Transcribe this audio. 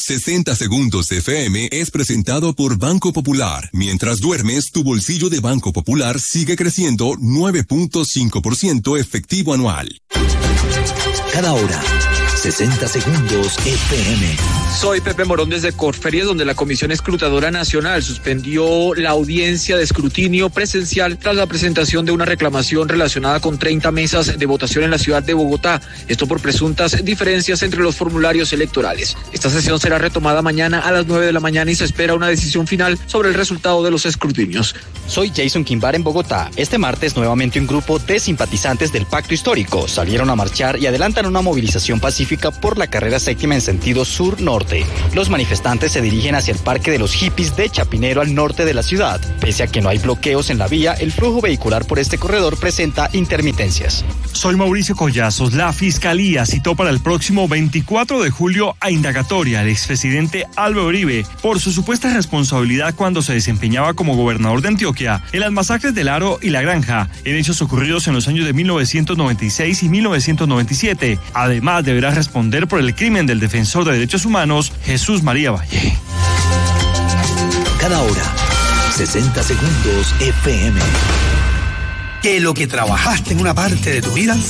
60 Segundos FM es presentado por Banco Popular. Mientras duermes, tu bolsillo de Banco Popular sigue creciendo 9.5% efectivo anual. Cada hora, 60 Segundos FM. Soy Pepe Morón desde Corferias, donde la Comisión Escrutadora Nacional suspendió la audiencia de escrutinio presencial tras la presentación de una reclamación relacionada con 30 mesas de votación en la ciudad de Bogotá. Esto por presuntas diferencias entre los formularios electorales. Esta sesión será retomada mañana a las 9 de la mañana y se espera una decisión final sobre el resultado de los escrutinios. Soy Jason Quimbar en Bogotá. Este martes nuevamente un grupo de simpatizantes del Pacto Histórico salieron a marchar y adelantan una movilización pacífica por la carrera séptima en sentido sur-norte. Los manifestantes se dirigen hacia el Parque de los Hippies de Chapinero al norte de la ciudad. Pese a que no hay bloqueos en la vía, el flujo vehicular por este corredor presenta intermitencias. Soy Mauricio Collazos. La Fiscalía citó para el próximo 24 de julio a indagatoria al expresidente Álvaro Uribe por su supuesta responsabilidad cuando se desempeñaba como gobernador de Antioquia en las masacres del Aro y La Granja, en hechos ocurridos en los años de 1996 y 1997. Además, deberá responder por el crimen del defensor de derechos humanos Jesús María Valle. Cada hora, 60 Segundos FM. Que lo que trabajaste en una parte de tu vida